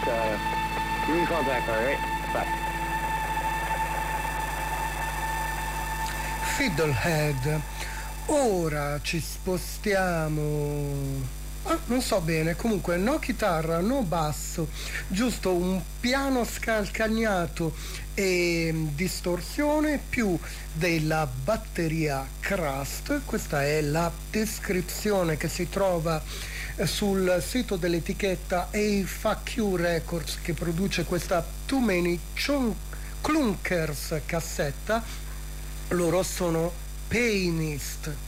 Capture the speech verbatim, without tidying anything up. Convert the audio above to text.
uh, you can call back, all right? Bye. Fiddlehead. Ora ci spostiamo. Ah, non so bene, comunque no chitarra, no basso, giusto un piano scalcagnato e distorsione più della batteria crust. Questa è la descrizione che si trova sul sito dell'etichetta A Fuck You Records, che produce questa Too Many Chunk- Clunkers cassetta. Loro sono Painist.